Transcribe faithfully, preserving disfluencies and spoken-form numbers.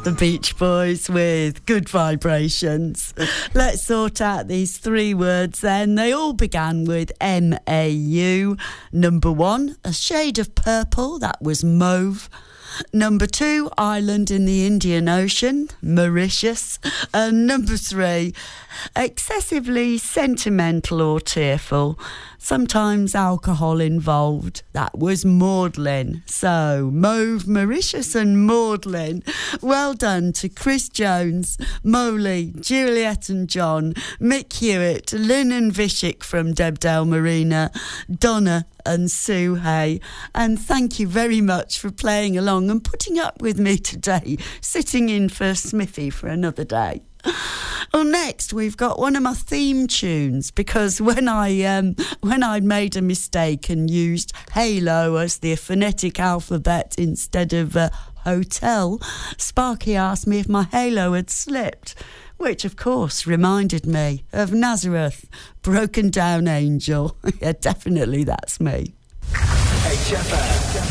The Beach Boys with Good Vibrations. Let's sort out these three words then. They all began with M A U. Number one, a shade of purple, that was mauve. Number two, island in the Indian Ocean, Mauritius. And number three, excessively sentimental or tearful, sometimes alcohol involved. That was maudlin. So, Mauve, Mauritius and maudlin. Well done to Chris Jones, Molly, Juliet and John, Mick Hewitt, Lynn and Vishik from Debdale Marina, Donna and Sue Hay. And thank you very much for playing along and putting up with me today, sitting in for Smithy for another day. Well, next we've got one of my theme tunes, because when I um, when I made a mistake and used Halo as the phonetic alphabet instead of uh, hotel, Sparky asked me if my halo had slipped, which of course reminded me of Nazareth, Broken Down Angel. Yeah, definitely that's me. H F M.